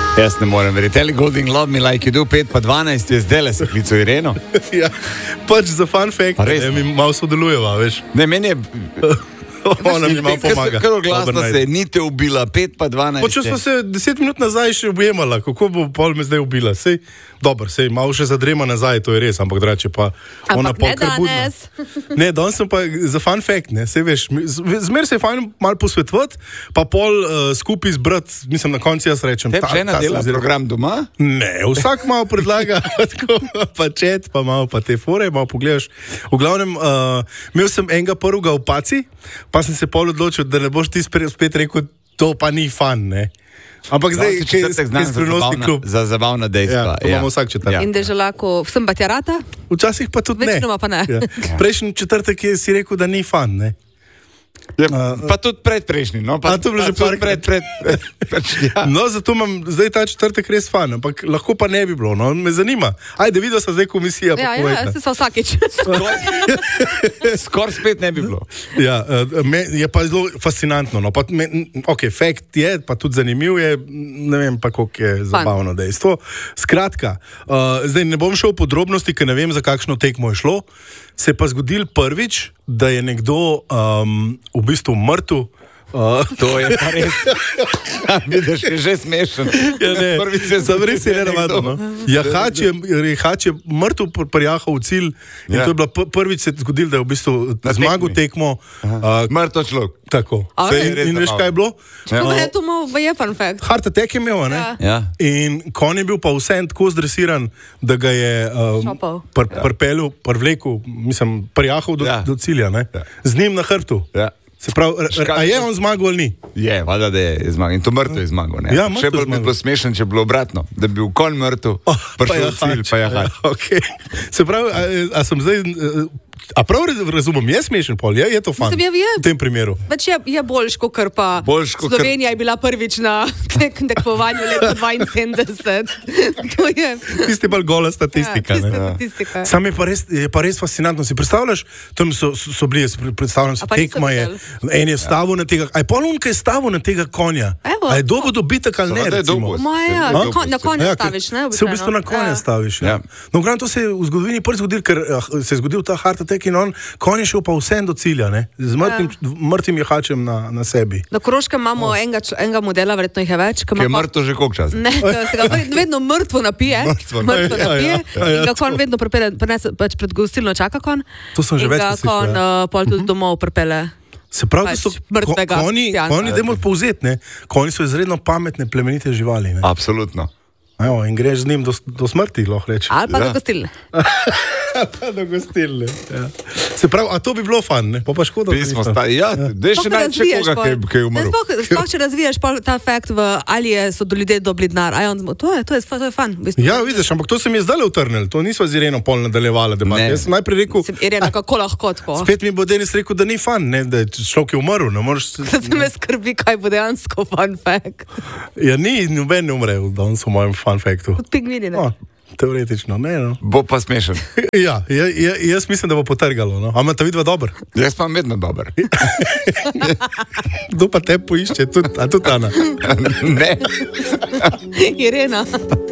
Jaz ne morem verjeti. Ellie Goulding, Love Me Like You Do, 5 pa 12 je zdaj le se klical Ireno. Ja, pač za fun fact, mi malo sodelujeva, veš. Ne, meni je... Ona mi malo pomaga. Kar oglasno se je, ni te ubila, 5 pa 12. Počel smo se 10 minut nazaj še objemala, kako bo pol me zdaj ubila. Sej, dobro, sej, malo še zadrema nazaj, to je res, ampak drugače pa ona pol kar budna. Ne, danes sem pa za fun fact, ne, sej veš, zmer se je fajn malo posvetovati, pa pol skupaj zbrati, mislim, na konci jaz rečem. Te žena dela program doma? Ne, vsak malo predlaga, tako, pa chat, pa malo pa te fore, malo pogledaš. V glavnem, imel sem enega prvega v Paci, pa sem se pol odločil, da ne boš ti spet rekel, to pa ni fan, ne. Ampak zdaj, kaj skrivnosti klub. Za zabavna dejstva. Ja, to imamo vsak četrtek. In da že lahko, vsem pa tja rata? Včasih pa tudi ne. Večinoma pa ne. Ja. Prejšnji četrtek si rekel, da ni fan, ne. Pa tudi predprejšnji, no? Pa to bilo že ja. No, zato imam zdaj ta četrtek res fan, ampak lahko pa ne bi bilo, no, me zanima. Ajde, videl sem zdaj komisija. Ja, se so vsakič. Skor spet ne bi bilo. Ja, je pa zelo fascinantno, no, pa ok, fakt je, pa tudi zanimiv je, ne vem pa, koliko je zabavno dejstvo. Skratka, zdaj ne bom šel v podrobnosti, ker ne vem, za kakšno tekmo je šlo, se je pa zgodil prvič, da je nekdo v bistvu mrtev. To je pa res. Vidiš, je že smešen. Ja, ne, res je nenavadno. Jahač je mrtev prijahal v cilj in to je bilo prvič se zgodil, da je v bistvu zmagal tekmo. Mrtev človek. Tako. In veš, kaj je bilo? Je fun fact. Heart attack je imel, ne? Ja. In konj je bil pa vsem tako zdresiran, da ga je prpeljal, prevlekel, mislim, prijahal do cilja, ne? Z njim na hrbtu. Ja. Se pravi, a je on zmagal ali ni? Je, vada, da je zmagal. In to mrtev je zmagal, ne? Ja, še bolj bi bilo smešen, če bi bilo obratno. Da bi bil konj mrtev, prišel v cilj, pa jahač. Okay. Se pravi, a sem zdaj... A prav razumem, je smešen pol, je to fan v tem primeru? Več je boljš, kot pa Slovenija je bila prvič na tekmovanju leta 72. To je... Tisti bolj gola statistika. Statistika. Sam je pa res fascinantno. Si predstavljaš, tam so bili, predstavljam si, tekma je, en je stavil na tega, a je pol unka je stavil na tega konja? A je dobo dobitek ali ne, recimo? Na konja staviš, ne? Se v bistvu na konja staviš, ja. No, v glavnem to se je v zgodovini prvi zgodil, ker se je zgodil ta heart attack in on, konj je šel pa vsem do cilja, ne? Z mrtvim jahačem na sebi. Na Koroškem imamo enega modela, verjetno jih je več. Ki je mrtev že koliko časa? Ne, se ga vedno mrtvo napije. In ga konj vedno pripelje, pred gostilno čaka konj. To sem že več slišal. In ga konj pol tudi domov pripelje. Se pravi, da so konji, dajmo povzeti, ne? Konji so izredno pametne, plemenite živali, ne? Absolutno. Evo, in greš z njim do smrti, lahko rečeš. Ali pa do gostilne. Pa do gostilne, ja. Se pravi, a to bi bilo fan, ne? Pa škoda. Ja, da še najče koga, ki je umrl. Sploh, če razvijaš ta fakt ali so do ljudje dobili denar, to je fan. Ja, vidiš, ampak to se mi je zdaj utrnil, to nisva z Ireno pol nadaljevala debate. Jaz sem najprej rekel... Irena, kako lahko tako? Spet mi bo Denis rekel, da ni fan, ne, da je človek je umrl, ne moreš... Zdaj me skrbi, kaj bo dejansko fun fact. Ja, noben ne umre danes v mojem fun factu. Kot pingvini, ne? Teoretično, ne, no. Bo pa smešen. Ja, jaz mislim, da bo potrgalo, no. A ima ta vidva dober? Jaz pa vedno dober. Kdo pa te poišče, a tudi Ana? Ne. Irena.